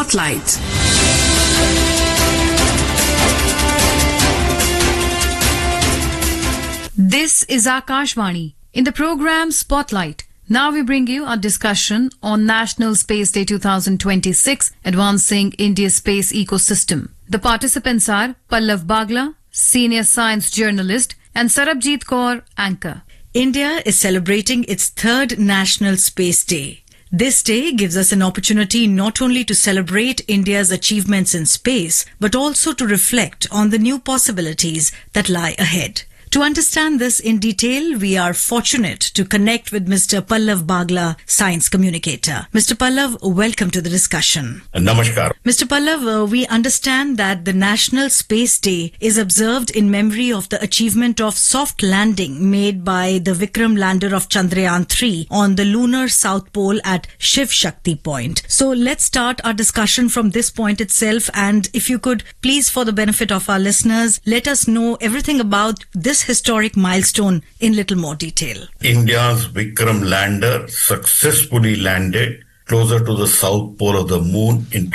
Spotlight. This is Akashvani. In the program Spotlight, now we bring you a discussion on National Space Day 2026, Advancing India's Space Ecosystem. The participants are Pallav Bagla, Senior Science Journalist, and Sarabjit Kaur, Anchor. India is celebrating its third National Space Day. This day gives us an opportunity not only to celebrate India's achievements in space, but also to reflect on the new possibilities that lie ahead. To understand this in detail, we are fortunate to connect with Mr. Pallav Bagla, science communicator. Mr. Pallav, welcome to the discussion. Namaskar. Mr. Pallav, we understand that the National Space Day is observed in memory of the achievement of soft landing made by the Vikram lander of Chandrayaan-3 on the lunar South Pole at Shiv Shakti Point. So let's start our discussion from this point itself, and if you could please, for the benefit of our listeners, let us know everything about this historic milestone in little more detail. India's Vikram lander successfully landed closer to the south pole of the moon in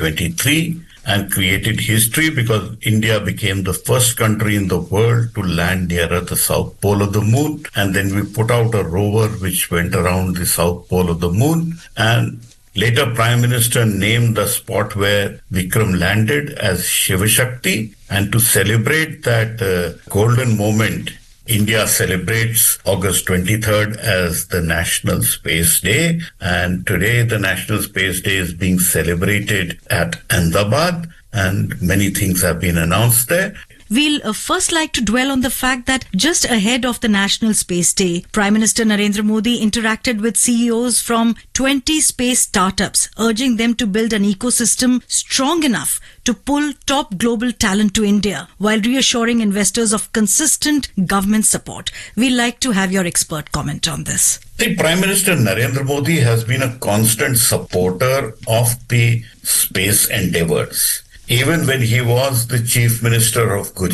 2023 and created history because India became the first country in the world to land nearer the south pole of the moon. And then we put out a rover which went around the south pole of the moon, and later Prime Minister named the spot where Vikram landed as Shiv Shakti. And to celebrate that golden moment, India celebrates August 23rd as the National Space Day. And today the National Space Day is being celebrated at Ahmedabad, and many things have been announced there. We'll first like to dwell on the fact that just ahead of the National Space Day, Prime Minister Narendra Modi interacted with CEOs from 20 space startups, urging them to build an ecosystem strong enough to pull top global talent to India, while reassuring investors of consistent government support. We'd like to have your expert comment on this. The Prime Minister Narendra Modi has been a constant supporter of the space endeavors. Even when he was the Chief Minister of Gujarat,